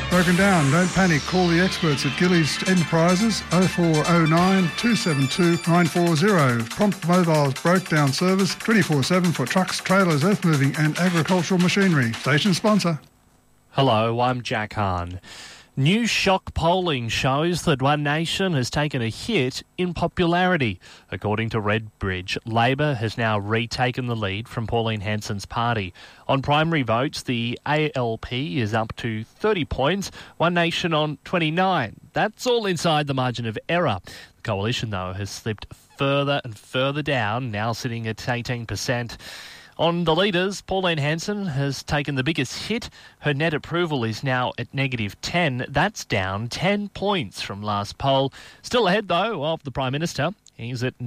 Broken down, don't panic. Call the experts at Gillies Enterprises 0409 272 940. Prompt Mobile's broke down service 24/7 for trucks, trailers, earth moving and agricultural machinery. Station sponsor. Hello, I'm Jack Hahn. New shock polling shows that One Nation has taken a hit in popularity. According to Redbridge, Labor has now retaken the lead from Pauline Hanson's party. On primary votes, the ALP is up to 30 points, One Nation on 29. That's all inside the margin of error. The coalition, though, has slipped further and further down, now sitting at 18%. On the leaders, Pauline Hanson has taken the biggest hit. Her net approval is now at -10. That's down 10 points from last poll. Still ahead, though, of the Prime Minister. He's at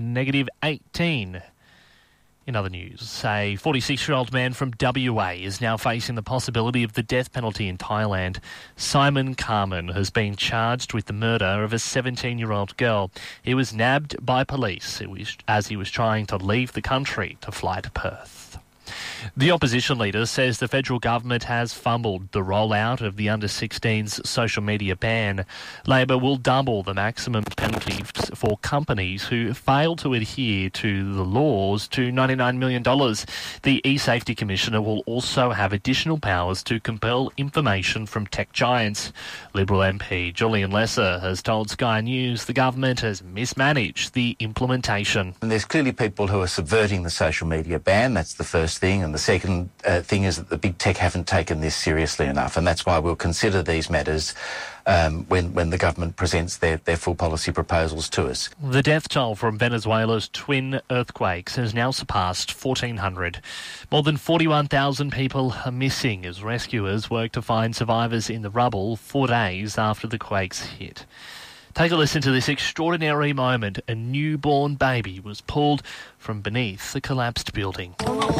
-18. In other news, a 46-year-old man from WA is now facing the possibility of the death penalty in Thailand. Simon Carmen has been charged with the murder of a 17-year-old girl. He was nabbed by police as he was trying to leave the country to fly to Perth. The opposition leader says the federal government has fumbled the rollout of the under-16s social media ban. Labor will double the maximum penalty for companies who fail to adhere to the laws to $99 million. The eSafety Commissioner will also have additional powers to compel information from tech giants. Liberal MP Julian Lesser has told Sky News the government has mismanaged the implementation. And there's clearly people who are subverting the social media ban. That's the first thing. And the second thing is that the big tech haven't taken this seriously enough, and that's why we'll consider these matters when the government presents their full policy proposals to us. The death toll from Venezuela's twin earthquakes has now surpassed 1,400. More than 41,000 people are missing as rescuers work to find survivors in the rubble 4 days after the quakes hit. Take a listen to this extraordinary moment. A newborn baby was pulled from beneath the collapsed building.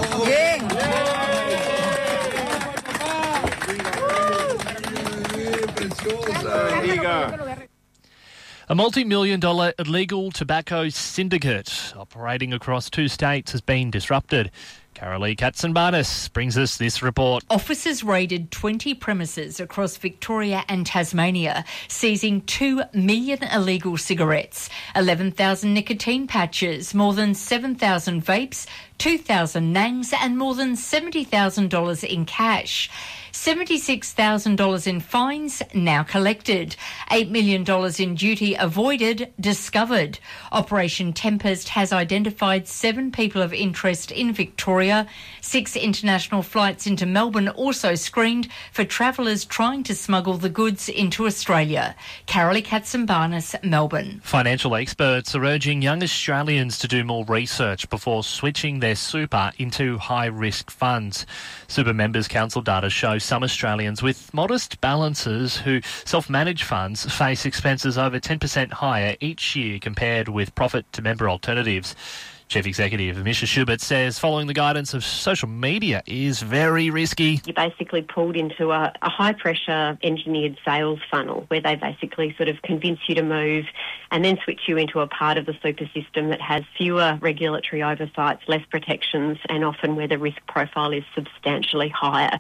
Here you go. A multi-million-dollar illegal tobacco syndicate operating across 2 states has been disrupted. Carolee Katzenbarnis brings us this report. Officers raided 20 premises across Victoria and Tasmania, seizing 2 million illegal cigarettes, 11,000 nicotine patches, more than 7,000 vapes, 2,000 nangs and more than $70,000 in cash. $76,000 in fines now collected. $8 million in duty avoided discovered. Operation Tempest has identified 7 people of interest in Victoria. 6 international flights into Melbourne also screened for travellers trying to smuggle the goods into Australia. Carolee Katzenbarnis, Melbourne. Financial experts are urging young Australians to do more research before switching their super into high-risk funds. Super Members Council data shows some Australians with modest balances who self-manage funds face expenses over 10% higher each year compared with profit-to-member alternatives. Chief Executive Misha Schubert says following the guidance of social media is very risky. You're basically pulled into a high-pressure engineered sales funnel where they basically sort of convince you to move and then switch you into a part of the super system that has fewer regulatory oversights, less protections, and often where the risk profile is substantially higher.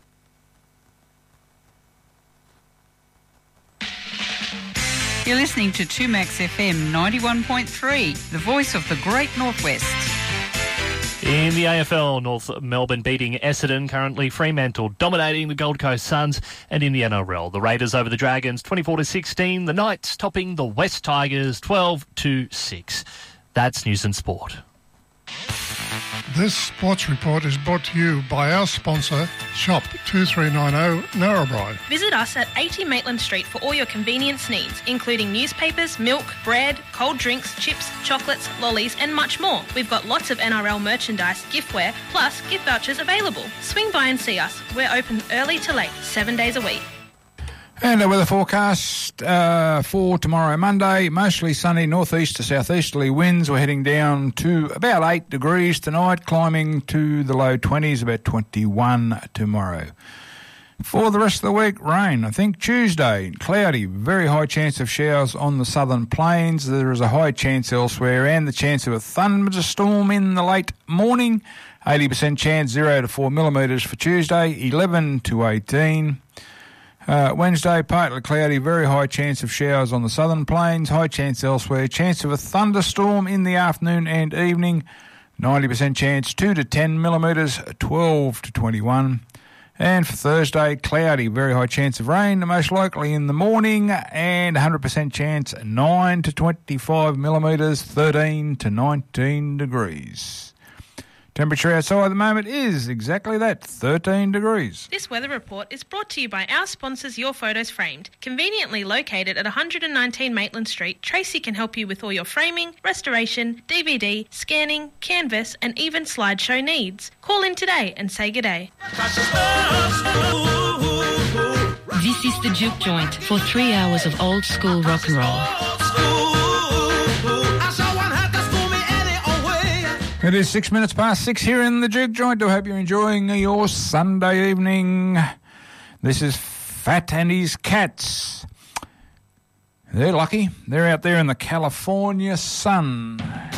You're listening to 2Max FM 91.3, the voice of the Great Northwest. In the AFL, North Melbourne beating Essendon, currently Fremantle dominating the Gold Coast Suns, and in the NRL, the Raiders over the Dragons 24-16, the Knights topping the West Tigers 12-6. That's News and Sport. This sports report is brought to you by our sponsor, Shop 2390 Narrabri. Visit us at 80 Maitland Street for all your convenience needs, including newspapers, milk, bread, cold drinks, chips, chocolates, lollies and much more. We've got lots of NRL merchandise, giftware, plus gift vouchers available. Swing by and see us. We're open early to late, 7 days a week. And the weather forecast for tomorrow, Monday, mostly sunny northeast to southeasterly winds. We're heading down to about 8 degrees tonight, climbing to the low 20s, about 21 tomorrow. For the rest of the week, rain. I think Tuesday, cloudy, very high chance of showers on the southern plains. There is a high chance elsewhere, and the chance of a thunderstorm in the late morning. 80% chance, 0 to 4 millimetres for Tuesday, 11 to 18. Wednesday, partly cloudy, very high chance of showers on the southern plains, high chance elsewhere, chance of a thunderstorm in the afternoon and evening, 90% chance 2 to 10 millimetres, 12 to 21. And for Thursday, cloudy, very high chance of rain, most likely in the morning, and 100% chance 9 to 25 millimetres, 13 to 19 degrees. Temperature outside at the moment is exactly that, 13 degrees. This weather report is brought to you by our sponsors, Your Photos Framed. Conveniently located at 119 Maitland Street, Tracy can help you with all your framing, restoration, DVD, scanning, canvas and even slideshow needs. Call in today and say g'day. This is the Juke Joint for 3 hours of old school rock and roll. It is 6 minutes past 6 here in the Juke Joint. I hope you're enjoying your Sunday evening. This is Fat and his Cats. They're lucky. They're out there in the California sun.